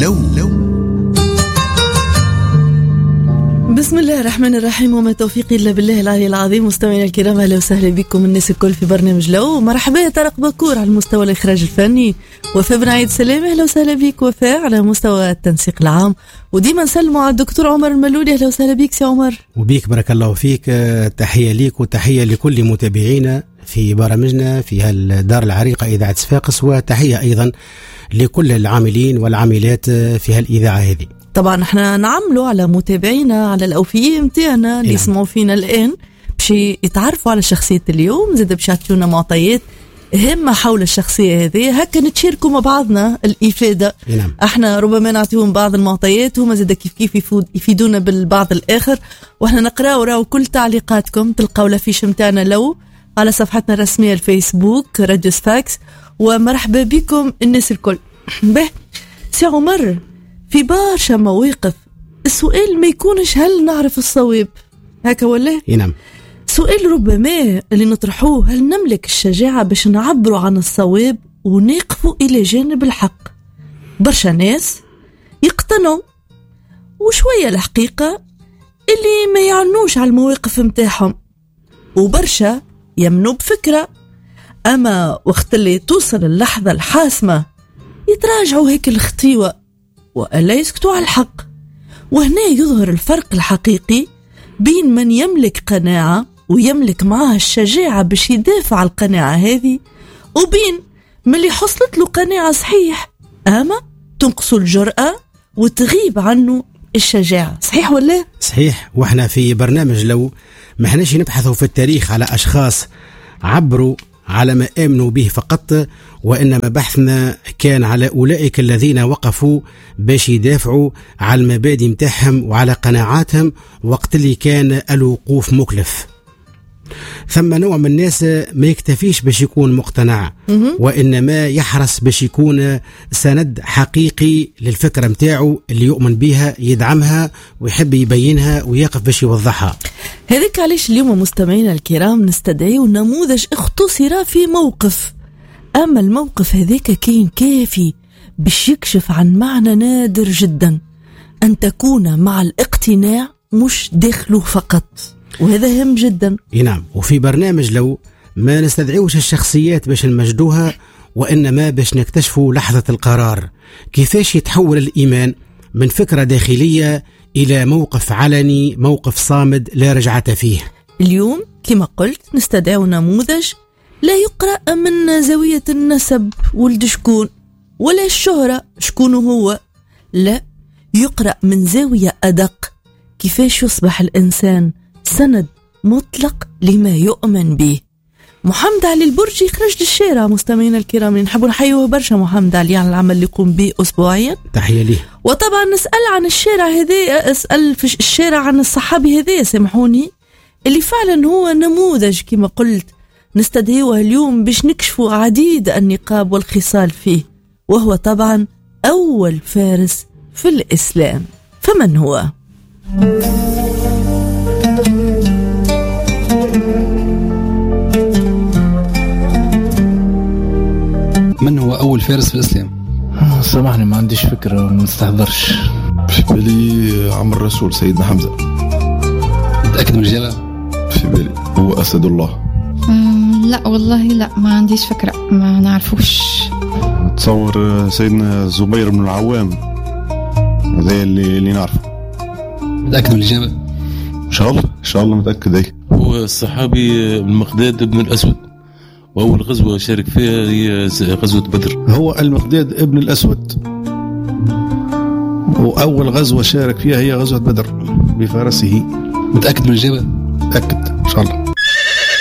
بسم الله الرحمن الرحيم، وما توفيقي إلا بالله العلي العظيم. مستمعينا الكرام، أهلا وسهلا بكم الناس الكل في برنامج لو. مرحبا طارق بكور على المستوى الإخراج الفني، وفاء بن عيد سلام أهلا وسهلا بك وفاء على مستوى التنسيق العام، وديما نسلموا على الدكتور عمر الملولي. أهلا وسهلا بك سي عمر. وبيك بارك الله فيك، تحية ليك وتحية لكل متابعينا في برامجنا في هالدار العريقة إذاعة صفاقس، وتحية أيضا لكل العاملين والعاملات في هالإذاعة هذه. طبعا احنا نعملوا على متابعينا على الأوفياء متاعنا اللي يسمعوا فينا الآن باش يتعرفوا على شخصية اليوم، زاد باش يعطيونا معطيات هامة حول الشخصية هذه، هكا نتشاركوا مع بعضنا الإفادة. احنا ربما نعطيهم بعض المعطيات، هما زاد كيف يفيدونا بالبعض الآخر، واحنا نقراو راو كل تعليقاتكم. تلقاو لافيش متاعنا لو على صفحتنا الرسمية الفيسبوك راديو صفاقس، ومرحبا بكم الناس الكل. به سي عمر، في برشا مواقف السؤال ما يكونش هل نعرف الصواب هكا ولا؟ نعم. سؤال ربما اللي نطرحوه، هل نملك الشجاعة باش نعبروا عن الصواب ونقفوا إلى جانب الحق؟ برشا ناس يقتنعوا وشوية الحقيقة اللي ما يعنوش على المواقف متاعهم، وبرشا يمنوا بفكرة، أما وقت اللي توصل اللحظة الحاسمة يتراجعوا هيك الخطيوة وألا يسكتوا على الحق. وهنا يظهر الفرق الحقيقي بين من يملك قناعة ويملك معها الشجاعة باش يدافع على القناعة هذه، وبين من اللي حصلت له قناعة صحيح أما تنقص الجرأة وتغيب عنه الشجاعة. صحيح ولا؟ صحيح. واحنا في برنامج لو ما احناش نبحثوا في التاريخ على أشخاص عبروا على ما آمنوا به فقط، وإنما بحثنا كان على أولئك الذين وقفوا باش يدافعوا على المبادئ متاعهم وعلى قناعاتهم وقت اللي كان الوقوف مكلف. ثم نوع من الناس ما يكتفيش باش يكون مقتنع، وإنما يحرص باش يكون سند حقيقي للفكرة متاعه اللي يؤمن بها، يدعمها ويحب يبينها ويقف باش يوضحها. هذيك علاش اليوم مستمعينا الكرام نستدعيو نموذج اختصر في موقف، أما الموقف هذاك كاين كافي باش يكشف عن معنى نادر جدا، أن تكون مع الاقتناع مش داخله فقط، وهذا هام جدا. نعم. وفي برنامج لو ما نستدعيوش الشخصيات باش نمجدوها، وإنما باش نكتشفوا لحظة القرار، كيفاش يتحول الإيمان من فكرة داخلية إلى موقف علني، موقف صامد لا رجعة فيه. اليوم كما قلت نستدعو نموذج لا يقرأ من زاوية النسب ولد شكون ولا الشهرة شكون هو، لا، يقرأ من زاوية أدق، كيفاش يصبح الإنسان سند مطلق لما يؤمن به. محمد علي البرجي خرج للشارع. مستمعينا الكرام نحب نحيوه برشا محمد علي على العمل اللي يقوم به أسبوعيا، تحية ليه. وطبعا نسأل عن الشارع هذا، أسأل في الشارع عن الصحابي هذا سامحوني اللي فعلا هو نموذج كما قلت نستدعيه اليوم باش نكشفوا عديد النقاب والخصال فيه، وهو طبعا أول فارس في الإسلام. فمن هو؟ من هو أول فارس في الإسلام؟ سامحني ما عنديش فكرة، ما نستحضرش. في بالي عم الرسول سيدنا حمزة. متأكد من الإجابة؟ في بالي هو أسد الله. لا والله لا، ما عنديش فكرة، ما نعرفوش. تصور سيدنا زبير بن العوام، هذا اللي نعرفه. متأكد من الإجابة؟ إن شاء الله متأكد. أي هو الصحابي المقداد بن الأسود، وأول غزوة شارك فيها هي غزوة بدر. هو المقداد ابن الأسود، وأول غزوة شارك فيها هي غزوة بدر بفارسه. متأكد من الإجابة؟ متأكد إن شاء الله.